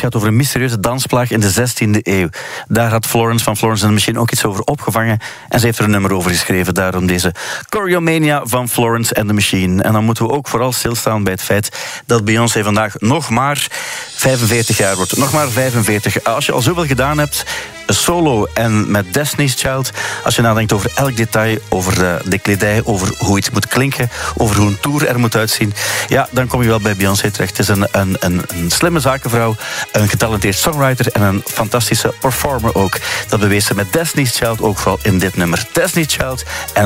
gaat over een mysterieuze dansplaag in de 16e eeuw. Daar had Florence van Florence and the Machine ook iets over opgevangen. En ze heeft er een nummer over geschreven. Daarom deze Choreomania van Florence and the Machine. En dan moeten we ook vooral stilstaan bij het feit dat Beyoncé vandaag nog maar 45 jaar wordt. Nog maar 45. Als je al zoveel gedaan hebt, solo en met Destiny's Child, als je nadenkt over elk detail, over de kledij, over hoe iets moet klinken, over hoe een tour er moet uitzien, ja, dan kom je wel bij Beyoncé terecht. Het is een slimme zakenvrouw, een getalenteerd songwriter en een fantastische performer ook. Dat bewees ze met Destiny's Child ook vooral in dit nummer. Destiny's Child en